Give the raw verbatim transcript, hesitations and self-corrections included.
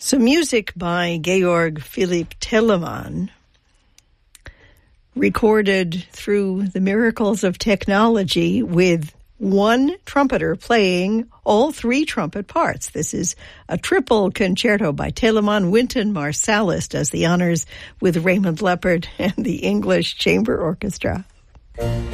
So music by Georg Philipp Telemann, recorded through the miracles of technology with one trumpeter playing all three trumpet parts. This is a triple concerto by Telemann. Wynton Marsalis does the honors with Raymond Leppard and the English Chamber Orchestra.